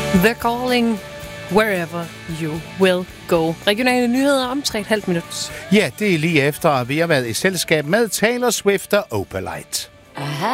The Calling, Wherever You Will Go. Regionale nyheder om 3,5 minutter. Ja, det er lige efter, at vi har været i selskab med Taylor Swift og Opalite.